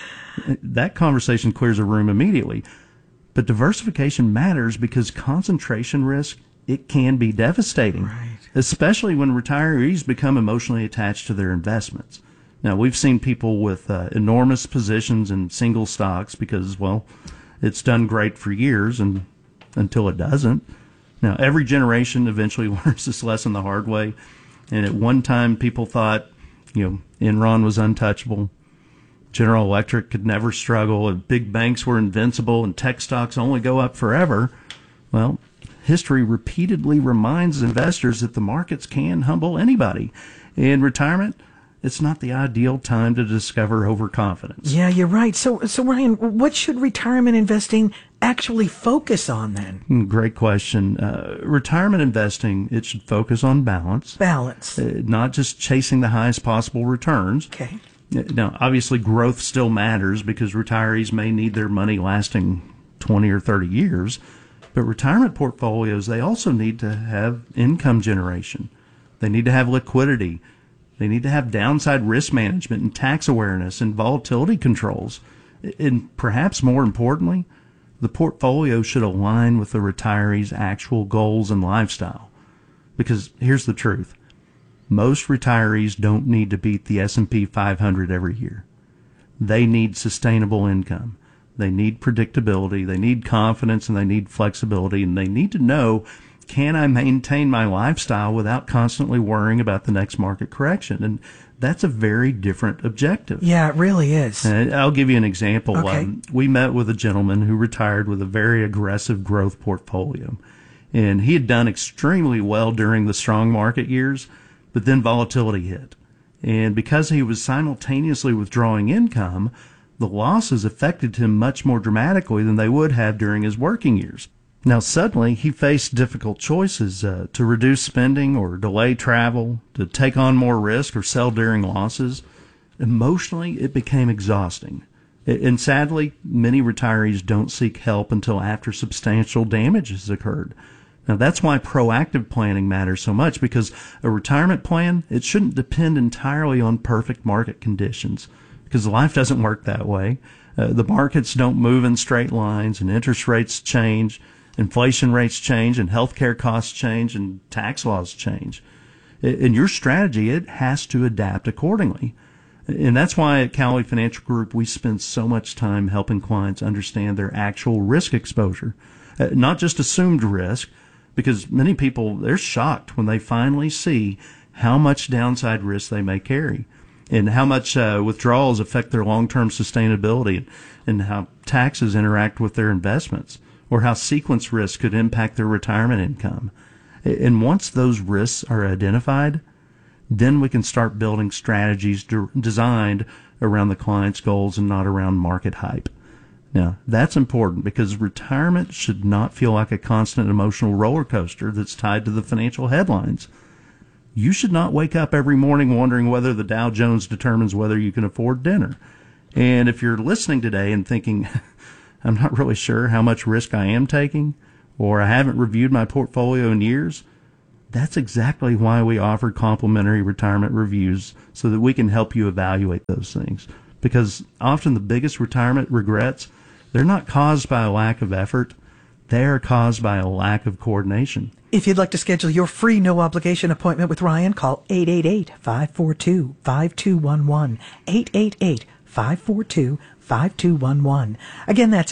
That conversation clears a room immediately. But diversification matters because concentration risk, it can be devastating, right, especially when retirees become emotionally attached to their investments. Now, we've seen people with enormous positions in single stocks because, well, it's done great for years and until it doesn't. Now, every generation eventually learns this lesson the hard way. And at one time, people thought, Enron was untouchable. General Electric could never struggle, and big banks were invincible, and tech stocks only go up forever. Well, history repeatedly reminds investors that the markets can humble anybody. In retirement, it's not the ideal time to discover overconfidence. Yeah, you're right. So Ryan, what should retirement investing actually focus on then? Great question. Retirement investing, it should focus on balance. Balance. Not just chasing the highest possible returns. Okay. Now, obviously, growth still matters because retirees may need their money lasting 20 or 30 years. But retirement portfolios, they also need to have income generation. They need to have liquidity. They need to have downside risk management and tax awareness and volatility controls. And perhaps more importantly, the portfolio should align with the retiree's actual goals and lifestyle. Because here's the truth. Most retirees don't need to beat the S&P 500 every year. They need sustainable income. They need predictability. They need confidence, and they need flexibility. And they need to know, can I maintain my lifestyle without constantly worrying about the next market correction? And that's a very different objective. Yeah, it really is. And I'll give you an example. Okay. We met with a gentleman who retired with a very aggressive growth portfolio. And he had done extremely well during the strong market years, but then volatility hit. And because he was simultaneously withdrawing income, the losses affected him much more dramatically than they would have during his working years. Now, suddenly, he faced difficult choices to reduce spending or delay travel, to take on more risk or sell during losses. Emotionally, it became exhausting. And sadly, many retirees don't seek help until after substantial damage has occurred. Now, that's why proactive planning matters so much, because a retirement plan, it shouldn't depend entirely on perfect market conditions, because life doesn't work that way. The markets don't move in straight lines, and interest rates change. Inflation rates change, and healthcare costs change, and tax laws change. And your strategy, it has to adapt accordingly. And that's why at Cowley Financial Group, we spend so much time helping clients understand their actual risk exposure, not just assumed risk, because many people, they're shocked when they finally see how much downside risk they may carry. and how much withdrawals affect their long-term sustainability, and how taxes interact with their investments, or how sequence risk could impact their retirement income. And once those risks are identified, then we can start building strategies designed around the client's goals and not around market hype. Now, that's important because retirement should not feel like a constant emotional roller coaster that's tied to the financial headlines. You should not wake up every morning wondering whether the Dow Jones determines whether you can afford dinner. And if you're listening today and thinking, I'm not really sure how much risk I am taking, or I haven't reviewed my portfolio in years, that's exactly why we offer complimentary retirement reviews, so that we can help you evaluate those things. Because often the biggest retirement regrets, they're not caused by a lack of effort. They are caused by a lack of coordination. If you'd like to schedule your free no-obligation appointment with Ryan, call 888-542-5211, 888-542-5211. Again, that's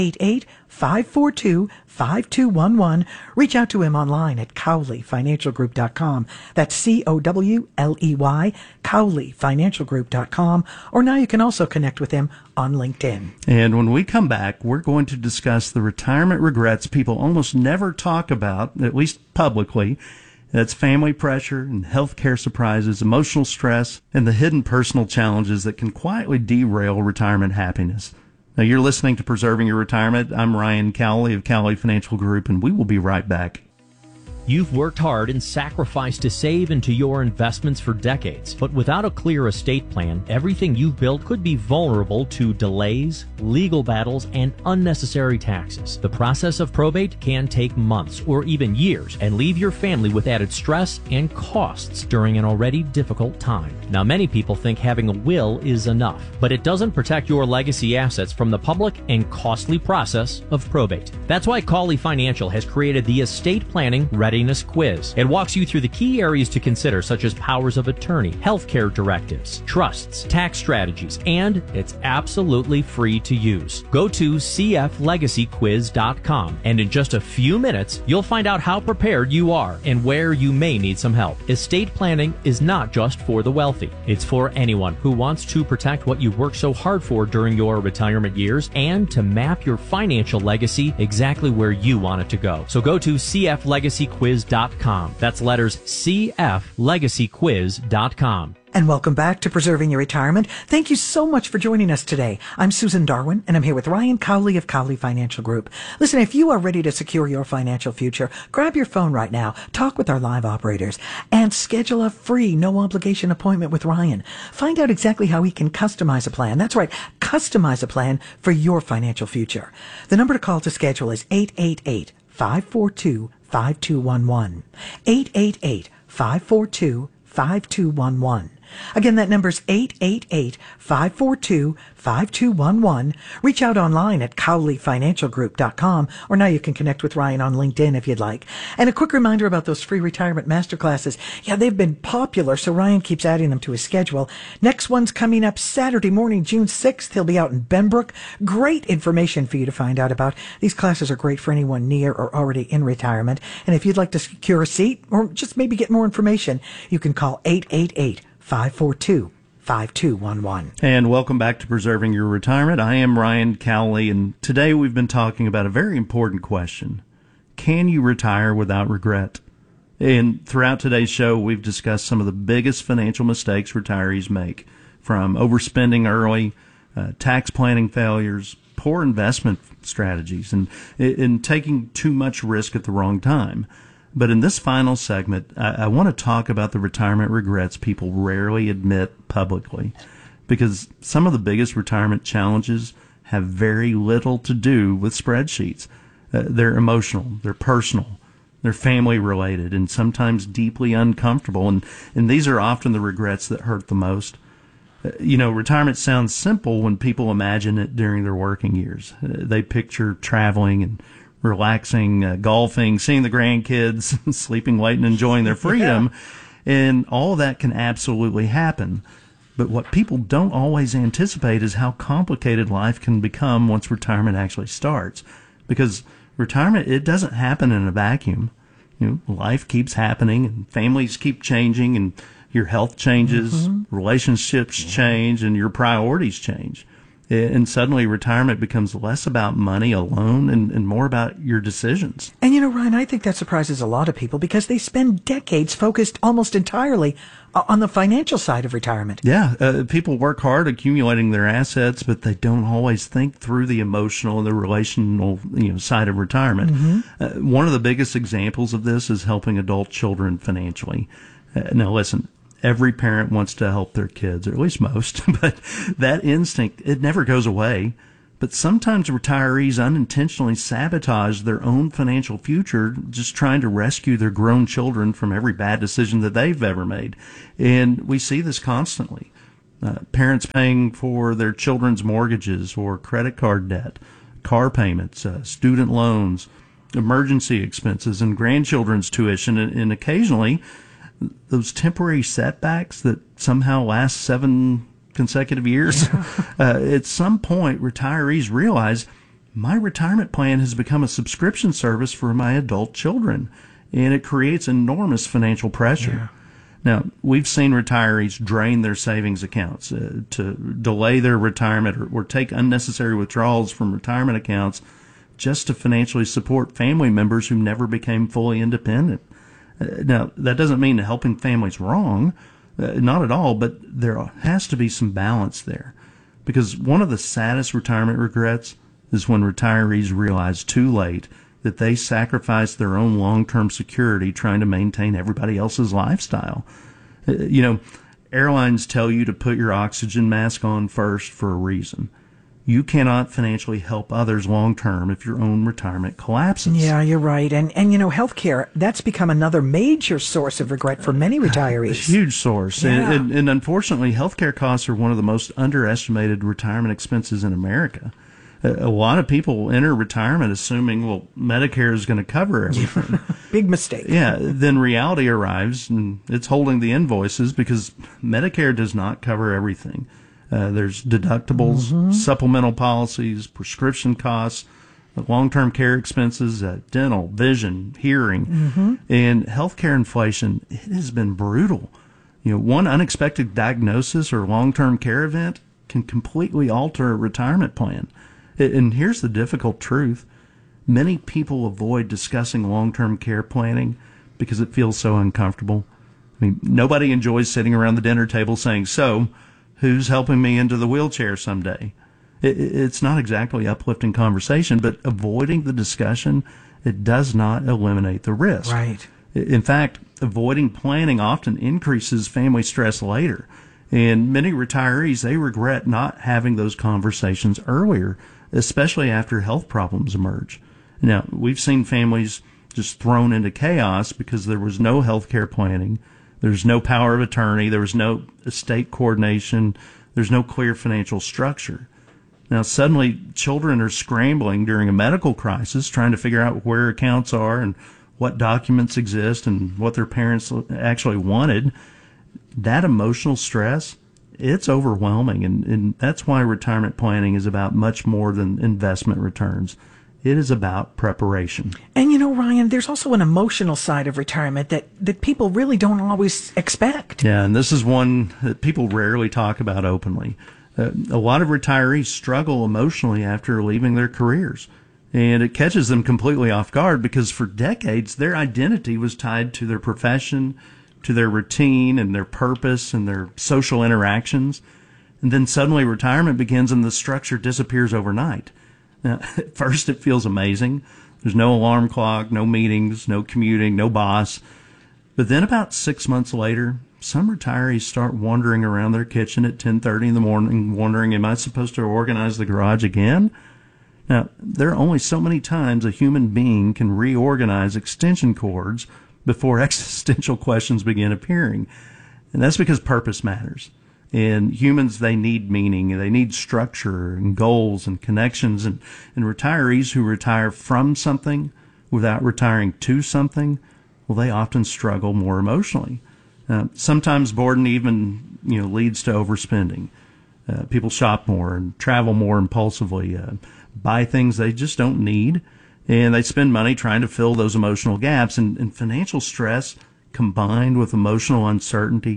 888-542-5211. Reach out to him online at CowleyFinancialGroup.com. That's C-O-W-L-E-Y, CowleyFinancialGroup.com. Or now you can also connect with him on LinkedIn. And when we come back, we're going to discuss the retirement regrets people almost never talk about, at least publicly. That's family pressure and healthcare surprises, emotional stress, and the hidden personal challenges that can quietly derail retirement happiness. Now, you're listening to Preserving Your Retirement. I'm Ryan Cowley of Cowley Financial Group, and we will be right back. You've worked hard and sacrificed to save into your investments for decades, but without a clear estate plan, everything you've built could be vulnerable to delays, legal battles, and unnecessary taxes. The process of probate can take months or even years and leave your family with added stress and costs during an already difficult time. Now, many people think having a will is enough, but it doesn't protect your legacy assets from the public and costly process of probate. That's why Cawley Financial has created the Estate Planning Readiness Quiz. It walks you through the key areas to consider, such as powers of attorney, healthcare directives, trusts, tax strategies, and it's absolutely free to use. Go to cflegacyquiz.com, and in just a few minutes, you'll find out how prepared you are and where you may need some help. Estate planning is not just for the wealthy. It's for anyone who wants to protect what you worked so hard for during your retirement years and to map your financial legacy exactly where you want it to go. So go to cflegacyquiz.com. That's letters cflegacyquiz.com. And welcome back to Preserving Your Retirement. Thank you so much for joining us today. I'm Susan Darwin, and I'm here with Ryan Cowley of Cowley Financial Group. Listen, if you are ready to secure your financial future, grab your phone right now, talk with our live operators, and schedule a free, no-obligation appointment with Ryan. Find out exactly how he can customize a plan. That's right, customize a plan for your financial future. The number to call to schedule is 888-542-5211. 888-542-5211. Again, that number's 888-542-5211. Reach out online at CowleyFinancialGroup.com, or now you can connect with Ryan on LinkedIn if you'd like. And a quick reminder about those free retirement masterclasses. Yeah, they've been popular, so Ryan keeps adding them to his schedule. Next one's coming up Saturday morning, June 6th. He'll be out in Benbrook. Great information for you to find out about. These classes are great for anyone near or already in retirement. And if you'd like to secure a seat or just maybe get more information, you can call 888-542-5211. And welcome back to Preserving Your Retirement. I am Ryan Cowley, and today we've been talking about a very important question. Can you retire without regret? And throughout today's show, we've discussed some of the biggest financial mistakes retirees make, from overspending early, tax planning failures, poor investment strategies, and taking too much risk at the wrong time. But in this final segment, I want to talk about the retirement regrets people rarely admit publicly, because some of the biggest retirement challenges have very little to do with spreadsheets. They're emotional, they're personal, they're family related, and sometimes deeply uncomfortable. And these are often the regrets that hurt the most. Retirement sounds simple when people imagine it during their working years. They picture traveling and relaxing, golfing, seeing the grandkids, sleeping late and enjoying their freedom. Yeah. And all of that can absolutely happen. But what people don't always anticipate is how complicated life can become once retirement actually starts. Because retirement, it doesn't happen in a vacuum. Life keeps happening and families keep changing and your health changes, relationships change, and your priorities change. And suddenly retirement becomes less about money alone and more about your decisions. And Ryan, I think that surprises a lot of people because they spend decades focused almost entirely on the financial side of retirement. Yeah, people work hard accumulating their assets, but they don't always think through the emotional and the relational side of retirement. One of the biggest examples of this is helping adult children financially. Now listen, every parent wants to help their kids, or at least most, but that instinct, it never goes away. But sometimes retirees unintentionally sabotage their own financial future just trying to rescue their grown children from every bad decision that they've ever made. And we see this constantly. Parents paying for their children's mortgages or credit card debt, car payments, student loans, emergency expenses, and grandchildren's tuition, and occasionally those temporary setbacks that somehow last 7 consecutive years. At some point, retirees realize my retirement plan has become a subscription service for my adult children, and it creates enormous financial pressure. Now, we've seen retirees drain their savings accounts to delay their retirement or take unnecessary withdrawals from retirement accounts just to financially support family members who never became fully independent. Now, that doesn't mean helping families wrong, not at all, but there has to be some balance there. Because one of the saddest retirement regrets is when retirees realize too late that they sacrificed their own long-term security trying to maintain everybody else's lifestyle. Airlines tell you to put your oxygen mask on first for a reason. You cannot financially help others long term if your own retirement collapses. Yeah, you're right. And healthcare, that's become another major source of regret for many retirees. A huge source. Yeah. And unfortunately, healthcare costs are one of the most underestimated retirement expenses in America. A lot of people enter retirement assuming, well, Medicare is going to cover everything. Big mistake. Yeah, then reality arrives and it's holding the invoices because Medicare does not cover everything. There's deductibles, supplemental policies, prescription costs, long-term care expenses, dental, vision, hearing, and healthcare inflation. It has been brutal. One unexpected diagnosis or long-term care event can completely alter a retirement plan. And here's the difficult truth. Many people avoid discussing long-term care planning because it feels so uncomfortable. I mean, nobody enjoys sitting around the dinner table saying, so, who's helping me into the wheelchair someday? It's not exactly uplifting conversation, but avoiding the discussion, it does not eliminate the risk. Right. In fact, avoiding planning often increases family stress later. And many retirees, they regret not having those conversations earlier, especially after health problems emerge. Now, we've seen families just thrown into chaos because there was no health care planning. There's no power of attorney. There was no estate coordination. There's no clear financial structure. Now, suddenly, children are scrambling during a medical crisis, trying to figure out where accounts are and what documents exist and what their parents actually wanted. That emotional stress, it's overwhelming. And that's why retirement planning is about much more than investment returns. It is about preparation. And Ryan, there's also an emotional side of retirement that people really don't always expect. Yeah, and this is one that people rarely talk about openly. A lot of retirees struggle emotionally after leaving their careers. And it catches them completely off guard because for decades their identity was tied to their profession, to their routine and their purpose and their social interactions. And then suddenly retirement begins and the structure disappears overnight. Now, at first it feels amazing. There's no alarm clock, no meetings, no commuting, no boss. But then about 6 months later, some retirees start wandering around their kitchen at 10:30 in the morning, wondering, am I supposed to organize the garage again? Now, there are only so many times a human being can reorganize extension cords before existential questions begin appearing. And that's because purpose matters. And humans, they need meaning, they need structure and goals and connections. And retirees who retire from something without retiring to something, well, they often struggle more emotionally. Sometimes boredom even, leads to overspending. People shop more and travel more impulsively, buy things they just don't need, and they spend money trying to fill those emotional gaps. And financial stress combined with emotional uncertainty,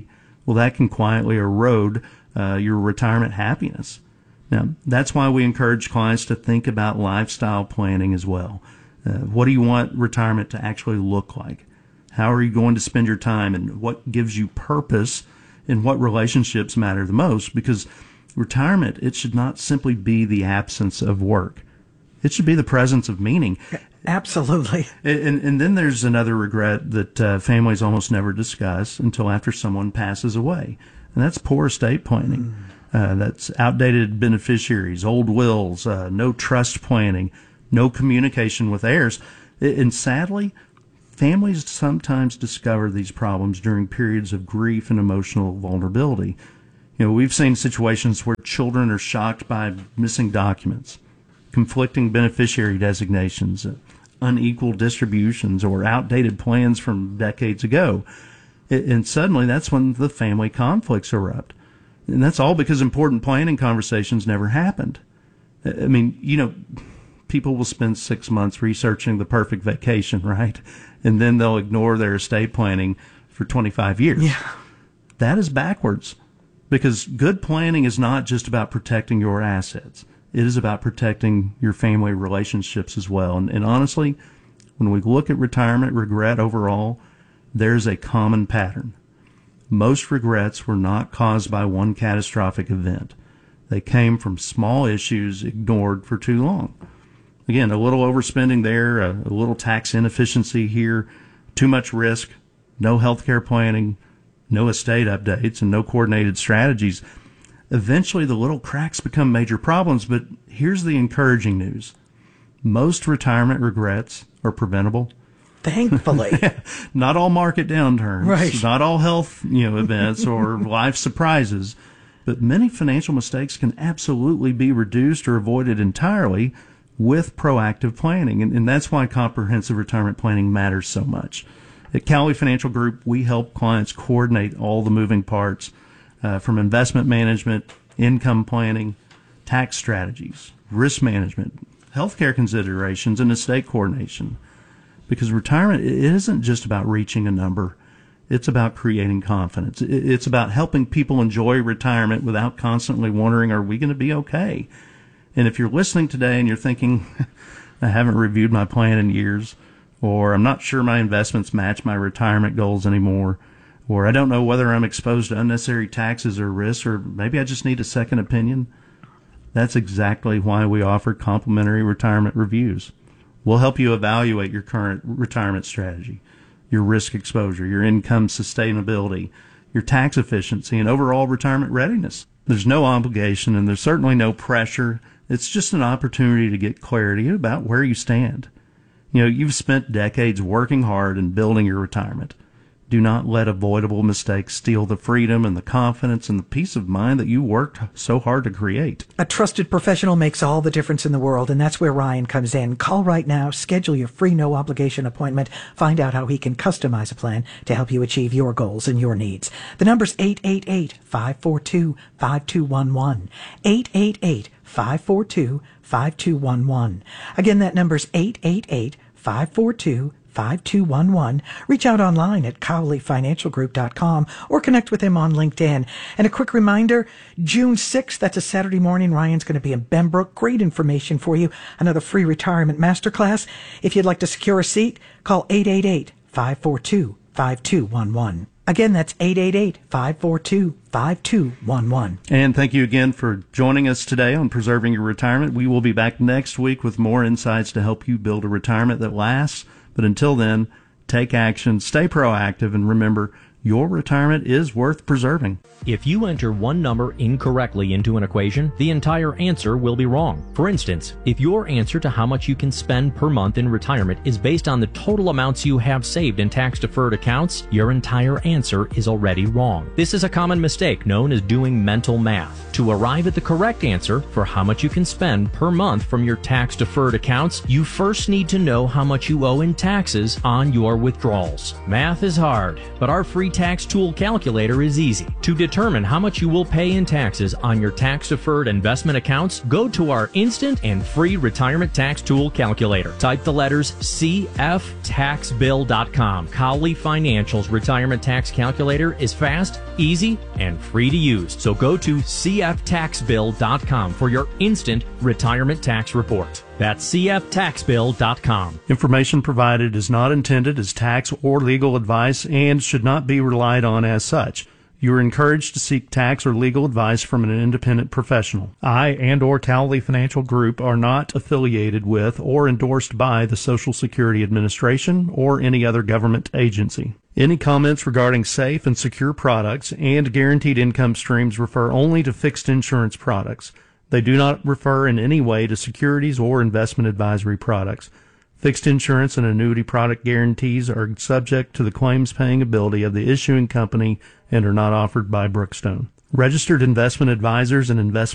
well, that can quietly erode your retirement happiness. Now, that's why we encourage clients to think about lifestyle planning as well. What do you want retirement to actually look like? How are you going to spend your time, and what gives you purpose, and what relationships matter the most? Because retirement, it should not simply be the absence of work. It should be the presence of meaning. Absolutely. And then there's another regret that families almost never discuss until after someone passes away, and that's poor estate planning. That's outdated beneficiaries, old wills, no trust planning, no communication with heirs. And sadly, families sometimes discover these problems during periods of grief and emotional vulnerability. We've seen situations where children are shocked by missing documents, conflicting beneficiary designations, unequal distributions, or outdated plans from decades ago. And suddenly that's when the family conflicts erupt. And that's all because important planning conversations never happened. I mean, people will spend 6 months researching the perfect vacation, right? And then they'll ignore their estate planning for 25 years. Yeah. That is backwards, because good planning is not just about protecting your assets. It is about protecting your family relationships as well. And honestly, when we look at retirement regret overall, there's a common pattern. Most regrets were not caused by one catastrophic event. They came from small issues ignored for too long. Again, a little overspending there, a little tax inefficiency here, too much risk, no healthcare planning, no estate updates, and no coordinated strategies. Eventually, the little cracks become major problems, but here's the encouraging news. Most retirement regrets are preventable. Thankfully. Not all market downturns, right. Not all health events or life surprises, but many financial mistakes can absolutely be reduced or avoided entirely with proactive planning. And that's why comprehensive retirement planning matters so much. At Cowley Financial Group, we help clients coordinate all the moving parts from investment management, income planning, tax strategies, risk management, healthcare considerations, and estate coordination. Because retirement, it isn't just about reaching a number. It's about creating confidence. It's about helping people enjoy retirement without constantly wondering, are we going to be okay? And if you're listening today and you're thinking, I haven't reviewed my plan in years, or I'm not sure my investments match my retirement goals anymore, or I don't know whether I'm exposed to unnecessary taxes or risks, or maybe I just need a second opinion, that's exactly why we offer complimentary retirement reviews. We'll help you evaluate your current retirement strategy, your risk exposure, your income sustainability, your tax efficiency, and overall retirement readiness. There's no obligation, and there's certainly no pressure. It's just an opportunity to get clarity about where you stand. You've spent decades working hard and building your retirement. Do not let avoidable mistakes steal the freedom and the confidence and the peace of mind that you worked so hard to create. A trusted professional makes all the difference in the world, and that's where Ryan comes in. Call right now, schedule your free no-obligation appointment, find out how he can customize a plan to help you achieve your goals and your needs. The number's 888-542-5211. 888-542-5211. Again, that number's 888-542-5211. 5211. Reach out online at CowleyFinancialGroup.com or connect with him on LinkedIn. And a quick reminder, June 6th, that's a Saturday morning, Ryan's going to be in Benbrook. Great information for you. Another free retirement masterclass. If you'd like to secure a seat, call 888-542-5211. Again, that's 888-542-5211. And thank you again for joining us today on Preserving Your Retirement. We will be back next week with more insights to help you build a retirement that lasts. But until then, take action, stay proactive, and remember, your retirement is worth preserving. If you enter one number incorrectly into an equation, the entire answer will be wrong. For instance, if your answer to how much you can spend per month in retirement is based on the total amounts you have saved in tax-deferred accounts, your entire answer is already wrong. This is a common mistake known as doing mental math. To arrive at the correct answer for how much you can spend per month from your tax-deferred accounts, you first need to know how much you owe in taxes on your withdrawals. Math is hard, but our free Tax Tool Calculator is easy. To determine how much you will pay in taxes on your tax-deferred investment accounts, go to our instant and free retirement tax tool calculator. Type the letters cftaxbill.com. Cowley Financial's retirement tax calculator is fast, easy, and free to use. So go to cftaxbill.com for your instant retirement tax report. That's cftaxbill.com. Information provided is not intended as tax or legal advice and should not be relied on as such. You are encouraged to seek tax or legal advice from an independent professional. I and/or Cowley Financial Group are not affiliated with or endorsed by the Social Security Administration or any other government agency. Any comments regarding safe and secure products and guaranteed income streams refer only to fixed insurance products. They do not refer in any way to securities or investment advisory products. Fixed insurance and annuity product guarantees are subject to the claims-paying ability of the issuing company and are not offered by Brookstone. Registered investment advisors and investment